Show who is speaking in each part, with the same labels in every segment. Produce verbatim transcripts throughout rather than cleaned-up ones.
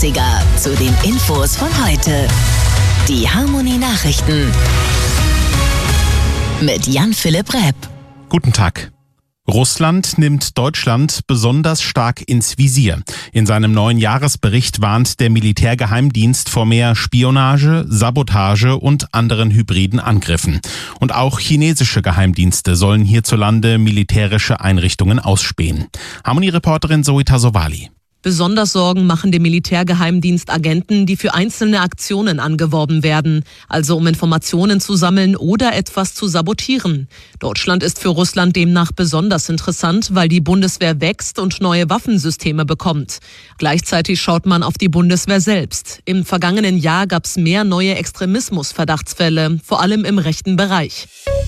Speaker 1: Zu den Infos von heute. Die Harmony Nachrichten mit Jan-Philipp Repp.
Speaker 2: Guten Tag. Russland nimmt Deutschland besonders stark ins Visier. In seinem neuen Jahresbericht warnt der Militärgeheimdienst vor mehr Spionage, Sabotage und anderen hybriden Angriffen. Und auch chinesische Geheimdienste sollen hierzulande militärische Einrichtungen ausspähen. Harmony-Reporterin Zoe Tasovali.
Speaker 3: Besonders Sorgen machen dem Militärgeheimdienst Agenten, die für einzelne Aktionen angeworben werden, also um Informationen zu sammeln oder etwas zu sabotieren. Deutschland ist für Russland demnach besonders interessant, weil die Bundeswehr wächst und neue Waffensysteme bekommt. Gleichzeitig schaut man auf die Bundeswehr selbst. Im vergangenen Jahr gab es mehr neue Extremismus-Verdachtsfälle, vor allem im rechten Bereich.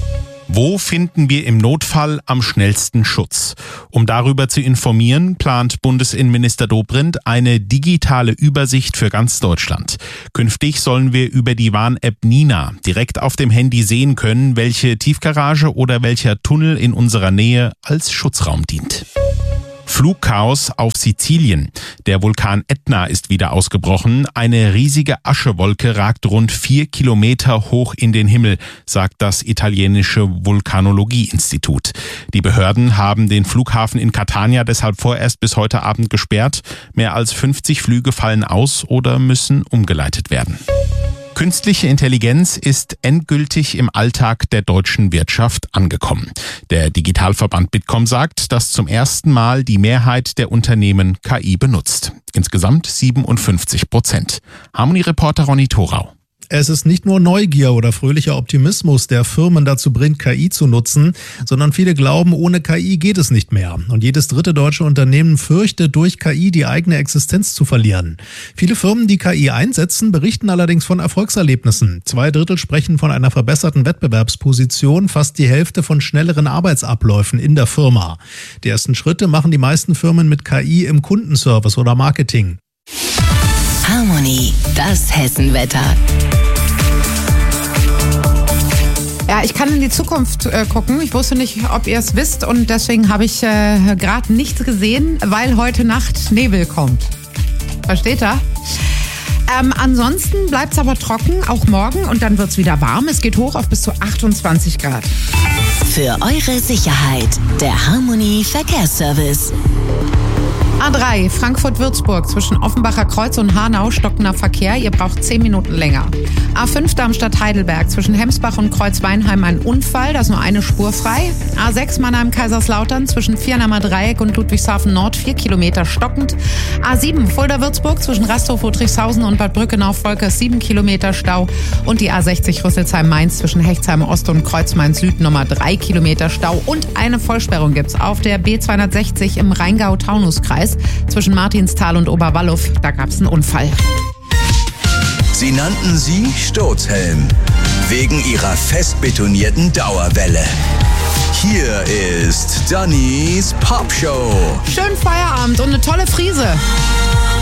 Speaker 2: Wo finden wir im Notfall am schnellsten Schutz? Um darüber zu informieren, plant Bundesinnenminister Dobrindt eine digitale Übersicht für ganz Deutschland. Künftig sollen wir über die Warn-App Nina direkt auf dem Handy sehen können, welche Tiefgarage oder welcher Tunnel in unserer Nähe als Schutzraum dient. Flugchaos auf Sizilien. Der Vulkan Ätna ist wieder ausgebrochen. Eine riesige Aschewolke ragt rund vier Kilometer hoch in den Himmel, sagt das italienische Vulkanologie-Institut. Die Behörden haben den Flughafen in Catania deshalb vorerst bis heute Abend gesperrt. Mehr als fünfzig Flüge fallen aus oder müssen umgeleitet werden. Künstliche Intelligenz ist endgültig im Alltag der deutschen Wirtschaft angekommen. Der Digitalverband Bitkom sagt, dass zum ersten Mal die Mehrheit der Unternehmen K I benutzt. Insgesamt siebenundfünfzig Prozent. Harmony-Reporter Ronny Thorau.
Speaker 4: Es ist nicht nur Neugier oder fröhlicher Optimismus, der Firmen dazu bringt, K I zu nutzen, sondern viele glauben, ohne K I geht es nicht mehr. Und jedes dritte deutsche Unternehmen fürchtet, durch K I die eigene Existenz zu verlieren. Viele Firmen, die K I einsetzen, berichten allerdings von Erfolgserlebnissen. Zwei Drittel sprechen von einer verbesserten Wettbewerbsposition, fast die Hälfte von schnelleren Arbeitsabläufen in der Firma. Die ersten Schritte machen die meisten Firmen mit K I im Kundenservice oder Marketing.
Speaker 1: Harmony, das Hessenwetter.
Speaker 5: Ja, ich kann in die Zukunft äh, gucken. Ich wusste nicht, ob ihr es wisst und deswegen habe ich äh, gerade nichts gesehen, weil heute Nacht Nebel kommt. Versteht ihr? Ähm, ansonsten bleibt es aber trocken, auch morgen, und dann wird es wieder warm. Es geht hoch auf bis zu achtundzwanzig Grad.
Speaker 1: Für eure Sicherheit, der Harmony Verkehrsservice.
Speaker 5: A drei, Frankfurt-Würzburg, zwischen Offenbacher Kreuz und Hanau stockender Verkehr. Ihr braucht zehn Minuten länger. A fünf, Darmstadt-Heidelberg, zwischen Hemsbach und Kreuzweinheim ein Unfall, da ist nur eine Spur frei. A sechs, Mannheim-Kaiserslautern, zwischen Viernheimer Dreieck und Ludwigshafen Nord, vier Kilometer stockend. A sieben, Fulda-Würzburg, zwischen Rasthof-Friedrichshausen und Bad Brückenau-Volkers, sieben Kilometer Stau. Und die A sechzig, Rüsselsheim-Mainz, zwischen Hechtsheim-Ost und Kreuzmain-Süd, Nummer drei Kilometer Stau. Und eine Vollsperrung gibt's auf der B zweihundertsechzig im Rheingau-Taunus-Kreis. Zwischen Martinsthal und Oberwallow, da gab es einen Unfall.
Speaker 6: Sie nannten sie Sturzhelm, wegen ihrer fest betonierten Dauerwelle. Hier ist Dannys Popshow.
Speaker 5: Schönen Feierabend und eine tolle Frise.